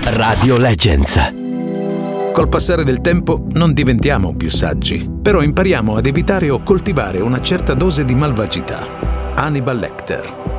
Radio Legends. Col passare del tempo non diventiamo più saggi, però impariamo ad evitare o coltivare una certa dose di malvagità. Hannibal Lecter.